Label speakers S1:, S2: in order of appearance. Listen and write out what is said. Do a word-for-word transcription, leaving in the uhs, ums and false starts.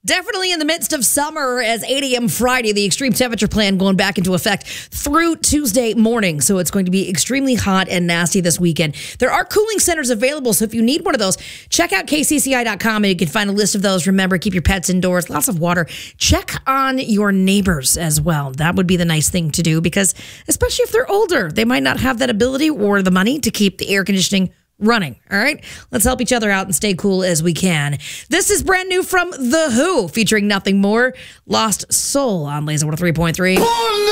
S1: Definitely in the midst of summer as eight a.m. Friday, the extreme temperature plan going back into effect through Tuesday morning. So it's going to be extremely hot and nasty this weekend. There are cooling centers available. So if you need one of those, check out K C C I dot com and you can find a list of those. Remember, keep your pets indoors, lots of water. Check on your neighbors as well. That would be the nice thing to do because especially if they're older, they might not have that ability or the money to keep the air conditioning running. All right. Let's help each other out and stay cool as we can. This is brand new from The Who, featuring nothing more. Lost Soul on Laser one oh three point three.